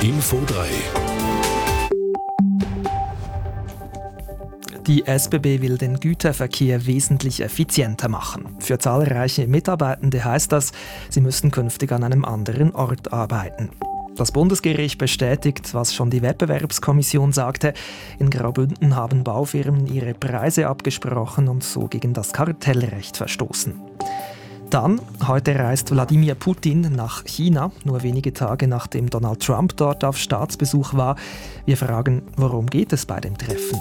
Info 3. Die SBB will den Güterverkehr wesentlich effizienter machen. Für zahlreiche Mitarbeitende heißt das, sie müssen künftig an einem anderen Ort arbeiten. Das Bundesgericht bestätigt, was schon die Wettbewerbskommission sagte. In Graubünden haben Baufirmen ihre Preise abgesprochen und so gegen das Kartellrecht verstoßen. Dann, heute reist Wladimir Putin nach China, nur wenige Tage nachdem Donald Trump dort auf Staatsbesuch war. Wir fragen, worum geht es bei dem Treffen?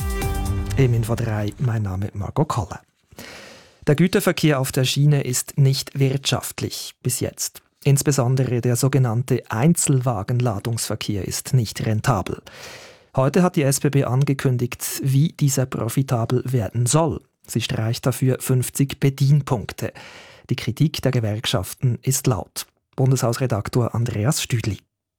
Im Info 3, mein Name ist Margot Koller. Der Güterverkehr auf der Schiene ist nicht wirtschaftlich, bis jetzt. Insbesondere der sogenannte Einzelwagenladungsverkehr ist nicht rentabel. Heute hat die SBB angekündigt, wie dieser profitabel werden soll. Sie streicht dafür 50 Bedienpunkte. Die Kritik der Gewerkschaften ist laut. Bundeshausredaktor Andreas Stüdli.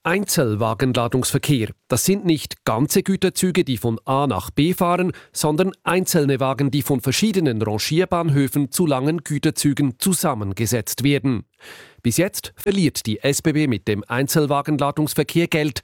Einzelwagenladungsverkehr. Das sind nicht ganze Güterzüge, die von A nach B fahren, sondern einzelne Wagen, die von verschiedenen Rangierbahnhöfen zu langen Güterzügen zusammengesetzt werden. Bis jetzt verliert die SBB mit dem Einzelwagenladungsverkehr Geld.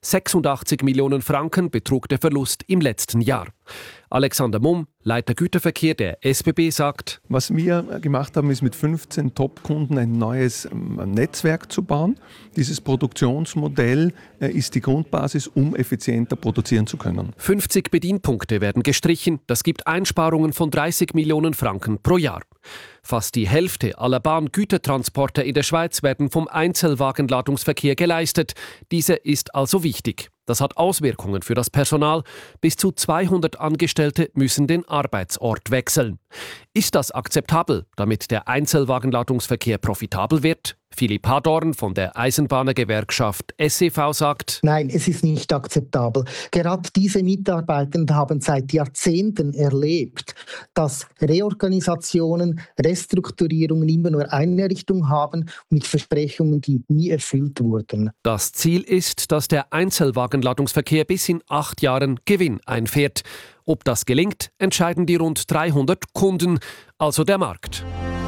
86 Millionen Franken betrug der Verlust im letzten Jahr. Alexander Mumm, Leiter Güterverkehr der SBB, sagt: Was wir gemacht haben, ist mit 15 Top-Kunden ein neues Netzwerk zu bauen. Dieses Produktionsmodell ist die Grundbasis, um effizienter produzieren zu können. 50 Bedienpunkte werden gestrichen. Das gibt Einsparungen von 30 Millionen Franken pro Jahr. Fast die Hälfte aller Bahngütertransporte in der Schweiz werden vom Einzelwagenladungsverkehr geleistet. Dieser ist also wichtig. Das hat Auswirkungen für das Personal. Bis zu 200 Angestellte müssen den Arbeitsort wechseln. Ist das akzeptabel, damit der Einzelwagenladungsverkehr profitabel wird? Philipp Hadorn von der Eisenbahnergewerkschaft SEV sagt: Nein, es ist nicht akzeptabel. Gerade diese Mitarbeitenden haben seit Jahrzehnten erlebt, dass Reorganisationen, Restrukturierungen immer nur eine Richtung haben, mit Versprechungen, die nie erfüllt wurden. Das Ziel ist, dass der Einzelwagenladungsverkehr bis in 8 Jahren Gewinn einfährt. Ob das gelingt, entscheiden die rund 300 Kunden, also der Markt.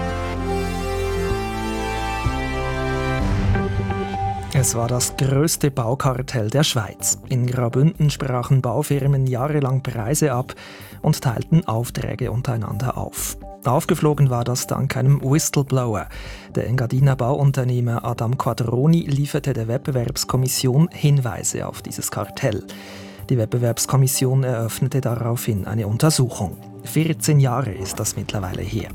Es war das grösste Baukartell der Schweiz. In Graubünden sprachen Baufirmen jahrelang Preise ab und teilten Aufträge untereinander auf. Aufgeflogen war das dank einem Whistleblower. Der Engadiner Bauunternehmer Adam Quadroni lieferte der Wettbewerbskommission Hinweise auf dieses Kartell. Die Wettbewerbskommission eröffnete daraufhin eine Untersuchung. 14 Jahre ist das mittlerweile her.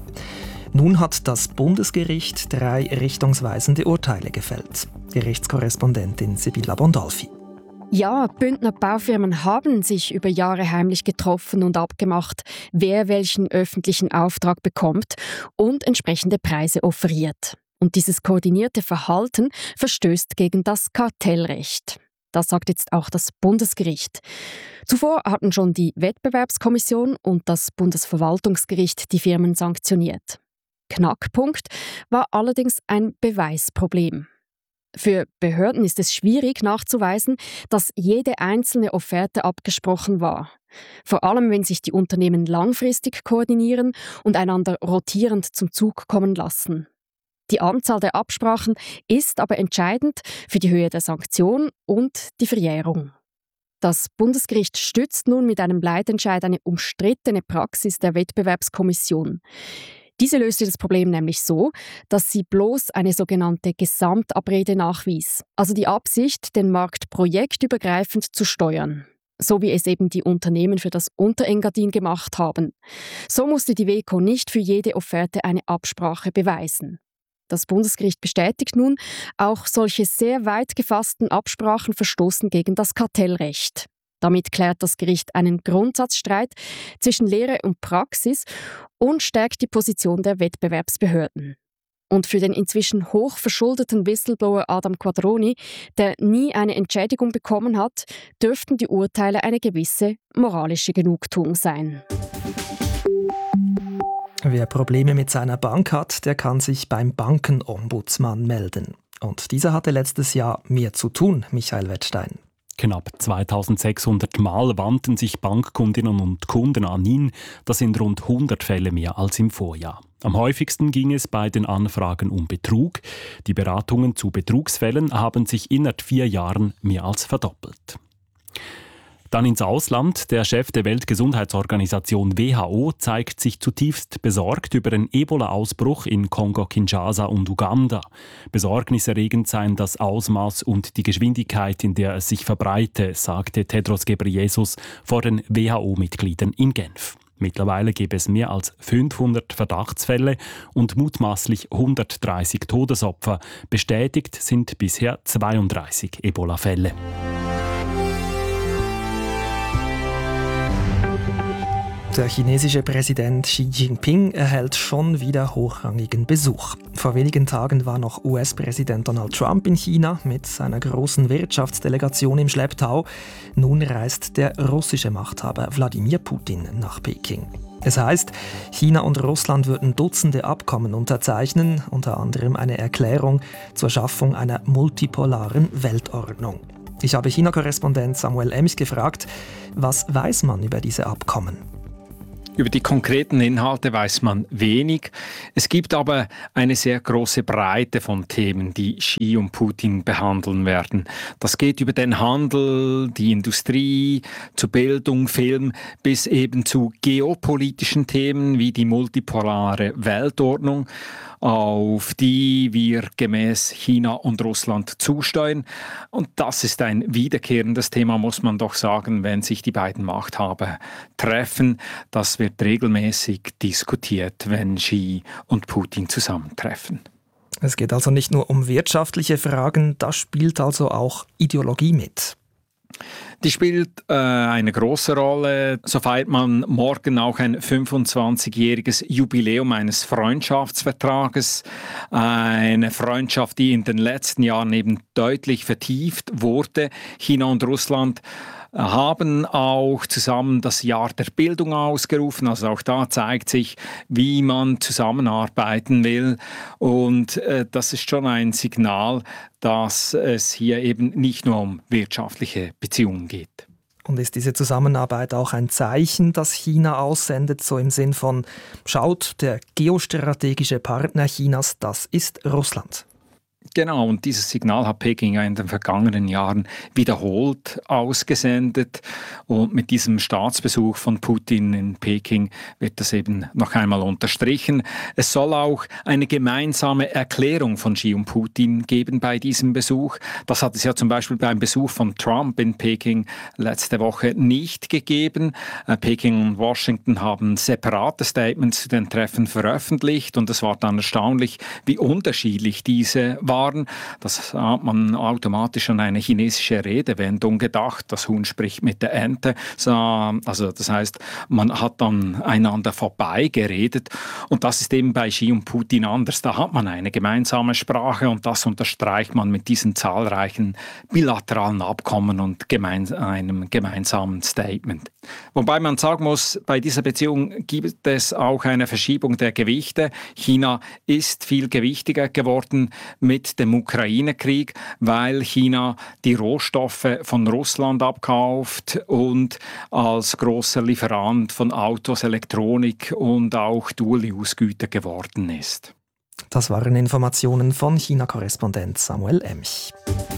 Nun hat das Bundesgericht 3 richtungsweisende Urteile gefällt. Gerichtskorrespondentin Sibylla Bondolfi. Ja, Bündner Baufirmen haben sich über Jahre heimlich getroffen und abgemacht, wer welchen öffentlichen Auftrag bekommt und entsprechende Preise offeriert. Und dieses koordinierte Verhalten verstößt gegen das Kartellrecht. Das sagt jetzt auch das Bundesgericht. Zuvor hatten schon die Wettbewerbskommission und das Bundesverwaltungsgericht die Firmen sanktioniert. Knackpunkt war allerdings ein Beweisproblem. Für Behörden ist es schwierig nachzuweisen, dass jede einzelne Offerte abgesprochen war. Vor allem, wenn sich die Unternehmen langfristig koordinieren und einander rotierend zum Zug kommen lassen. Die Anzahl der Absprachen ist aber entscheidend für die Höhe der Sanktion und die Verjährung. Das Bundesgericht stützt nun mit einem Leitentscheid eine umstrittene Praxis der Wettbewerbskommission. Diese löste das Problem nämlich so, dass sie bloß eine sogenannte Gesamtabrede nachwies, also die Absicht, den Markt projektübergreifend zu steuern, so wie es eben die Unternehmen für das Unterengadin gemacht haben. So musste die WEKO nicht für jede Offerte eine Absprache beweisen. Das Bundesgericht bestätigt nun, auch solche sehr weit gefassten Absprachen verstoßen gegen das Kartellrecht. Damit klärt das Gericht einen Grundsatzstreit zwischen Lehre und Praxis und stärkt die Position der Wettbewerbsbehörden. Und für den inzwischen hoch verschuldeten Whistleblower Adam Quadroni, der nie eine Entschädigung bekommen hat, dürften die Urteile eine gewisse moralische Genugtuung sein. Wer Probleme mit seiner Bank hat, der kann sich beim Bankenombudsmann melden. Und dieser hatte letztes Jahr mehr zu tun, Michael Wettstein. Knapp 2600 Mal wandten sich Bankkundinnen und Kunden an ihn. Das sind rund 100 Fälle mehr als im Vorjahr. Am häufigsten ging es bei den Anfragen um Betrug. Die Beratungen zu Betrugsfällen haben sich innerhalb 4 Jahren mehr als verdoppelt. Dann ins Ausland. Der Chef der Weltgesundheitsorganisation WHO zeigt sich zutiefst besorgt über den Ebola-Ausbruch in Kongo-Kinshasa und Uganda. Besorgniserregend seien das Ausmaß und die Geschwindigkeit, in der es sich verbreite, sagte Tedros Ghebreyesus vor den WHO-Mitgliedern in Genf. Mittlerweile gäbe es mehr als 500 Verdachtsfälle und mutmaßlich 130 Todesopfer. Bestätigt sind bisher 32 Ebola-Fälle. Der chinesische Präsident Xi Jinping erhält schon wieder hochrangigen Besuch. Vor wenigen Tagen war noch US-Präsident Donald Trump in China mit seiner großen Wirtschaftsdelegation im Schlepptau. Nun reist der russische Machthaber Wladimir Putin nach Peking. Es heißt, China und Russland würden Dutzende Abkommen unterzeichnen, unter anderem eine Erklärung zur Schaffung einer multipolaren Weltordnung. Ich habe China-Korrespondent Samuel Emch gefragt, was weiß man über diese Abkommen? Über die konkreten Inhalte weiß man wenig. Es gibt aber eine sehr große Breite von Themen, die Xi und Putin behandeln werden. Das geht über den Handel, die Industrie, zu Bildung, Film bis eben zu geopolitischen Themen wie die multipolare Weltordnung, auf die wir gemäß China und Russland zusteuern. Und das ist ein wiederkehrendes Thema, muss man doch sagen, wenn sich die beiden Machthaber treffen. Das wird regelmäßig diskutiert, wenn Xi und Putin zusammentreffen. Es geht also nicht nur um wirtschaftliche Fragen, da spielt also auch Ideologie mit. Die spielt eine große Rolle. So feiert man morgen auch ein 25-jähriges Jubiläum eines Freundschaftsvertrages. Eine Freundschaft, die in den letzten Jahren eben deutlich vertieft wurde. China und Russland haben auch zusammen das Jahr der Bildung ausgerufen. Also auch da zeigt sich, wie man zusammenarbeiten will. Und das ist schon ein Signal, dass es hier eben nicht nur um wirtschaftliche Beziehungen geht. Und ist diese Zusammenarbeit auch ein Zeichen, das China aussendet, so im Sinn von, schaut, der geostrategische Partner Chinas, das ist Russland? Genau, und dieses Signal hat Peking in den vergangenen Jahren wiederholt ausgesendet. Und mit diesem Staatsbesuch von Putin in Peking wird das eben noch einmal unterstrichen. Es soll auch eine gemeinsame Erklärung von Xi und Putin geben bei diesem Besuch. Das hat es ja zum Beispiel beim Besuch von Trump in Peking letzte Woche nicht gegeben. Peking und Washington haben separate Statements zu den Treffen veröffentlicht und es war dann erstaunlich, wie unterschiedlich diese waren. Das hat man automatisch an eine chinesische Redewendung gedacht. Das Huhn spricht mit der Ente. Also das heißt, man hat dann einander vorbei geredet. Und das ist eben bei Xi und Putin anders. Da hat man eine gemeinsame Sprache und das unterstreicht man mit diesen zahlreichen bilateralen Abkommen und einem gemeinsamen Statement. Wobei man sagen muss, bei dieser Beziehung gibt es auch eine Verschiebung der Gewichte. China ist viel gewichtiger geworden mit dem Ukraine-Krieg, weil China die Rohstoffe von Russland abkauft und als großer Lieferant von Autos, Elektronik und auch Dual-Use-Güter geworden ist. Das waren Informationen von China-Korrespondent Samuel Emch.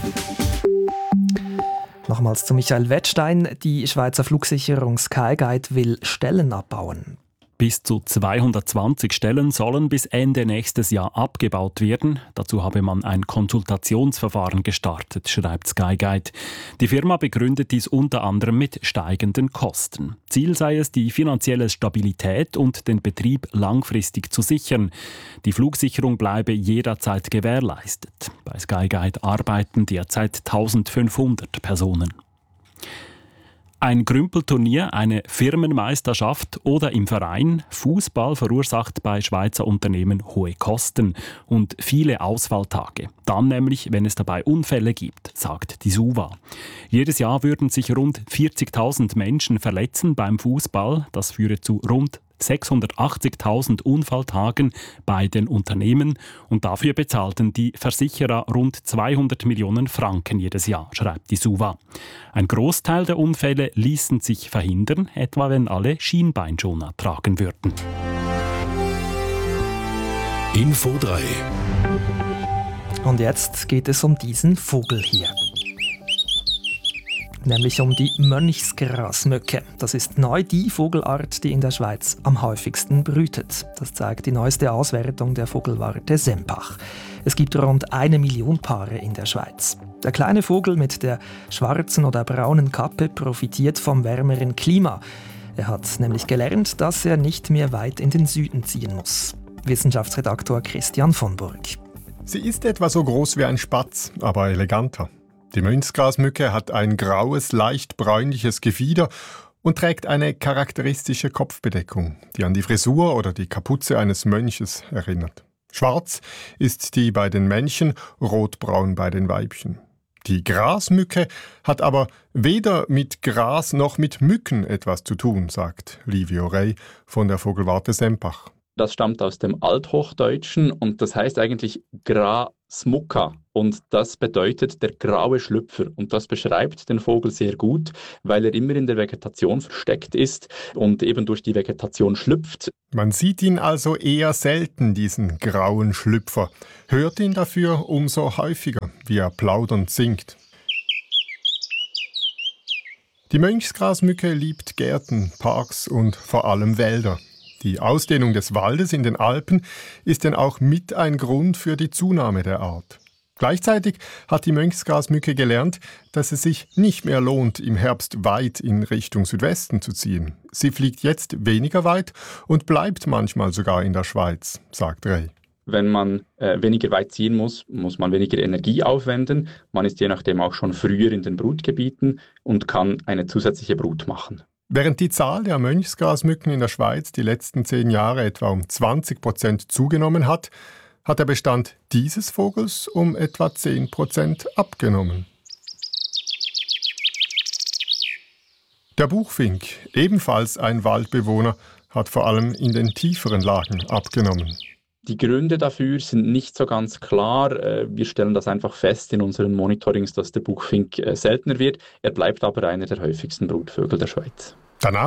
Nochmals zu Michael Wettstein. Die Schweizer Flugsicherung Skyguide will Stellen abbauen. Bis zu 220 Stellen sollen bis Ende nächstes Jahr abgebaut werden. Dazu habe man ein Konsultationsverfahren gestartet, schreibt Skyguide. Die Firma begründet dies unter anderem mit steigenden Kosten. Ziel sei es, die finanzielle Stabilität und den Betrieb langfristig zu sichern. Die Flugsicherung bleibe jederzeit gewährleistet. Bei Skyguide arbeiten derzeit 1500 Personen. Ein Grümpelturnier, eine Firmenmeisterschaft oder im Verein. Fußball verursacht bei Schweizer Unternehmen hohe Kosten und viele Ausfalltage. Dann nämlich, wenn es dabei Unfälle gibt, sagt die SUVA. Jedes Jahr würden sich rund 40.000 Menschen verletzen beim Fußball. Das führe zu rund 680.000 Unfalltagen bei den Unternehmen und dafür bezahlten die Versicherer rund 200 Millionen Franken jedes Jahr, schreibt die SUVA. Ein Großteil der Unfälle ließen sich verhindern, etwa wenn alle Schienbeinschoner tragen würden. Info 3. Und jetzt geht es um diesen Vogel hier. Nämlich um die Mönchsgrasmücke. Das ist neu die Vogelart, die in der Schweiz am häufigsten brütet. Das zeigt die neueste Auswertung der Vogelwarte Sempach. Es gibt rund 1 Million Paare in der Schweiz. Der kleine Vogel mit der schwarzen oder braunen Kappe profitiert vom wärmeren Klima. Er hat nämlich gelernt, dass er nicht mehr weit in den Süden ziehen muss. Wissenschaftsredaktor Christian von Burg. Sie ist etwa so groß wie ein Spatz, aber eleganter. Die Mönchsgrasmücke hat ein graues, leicht bräunliches Gefieder und trägt eine charakteristische Kopfbedeckung, die an die Frisur oder die Kapuze eines Mönches erinnert. Schwarz ist die bei den Männchen, rotbraun bei den Weibchen. Die Grasmücke hat aber weder mit Gras noch mit Mücken etwas zu tun, sagt Livio Rey von der Vogelwarte Sempach. Das stammt aus dem Althochdeutschen und das heißt eigentlich Grasmucca und das bedeutet der graue Schlüpfer und das beschreibt den Vogel sehr gut, weil er immer in der Vegetation versteckt ist und eben durch die Vegetation schlüpft. Man sieht ihn also eher selten, diesen grauen Schlüpfer, hört ihn dafür umso häufiger, wie er plaudernd singt. Die Mönchsgrasmücke liebt Gärten, Parks und vor allem Wälder. Die Ausdehnung des Waldes in den Alpen ist denn auch mit ein Grund für die Zunahme der Art. Gleichzeitig hat die Mönchsgrasmücke gelernt, dass es sich nicht mehr lohnt, im Herbst weit in Richtung Südwesten zu ziehen. Sie fliegt jetzt weniger weit und bleibt manchmal sogar in der Schweiz, sagt Rey. Wenn man weniger weit ziehen muss, muss man weniger Energie aufwenden. Man ist je nachdem auch schon früher in den Brutgebieten und kann eine zusätzliche Brut machen. Während die Zahl der Mönchsgrasmücken in der Schweiz die letzten 10 Jahre etwa um 20% zugenommen hat, hat der Bestand dieses Vogels um etwa 10% abgenommen. Der Buchfink, ebenfalls ein Waldbewohner, hat vor allem in den tieferen Lagen abgenommen. Die Gründe dafür sind nicht so ganz klar. Wir stellen das einfach fest in unseren Monitorings, dass der Buchfink seltener wird. Er bleibt aber einer der häufigsten Brutvögel der Schweiz.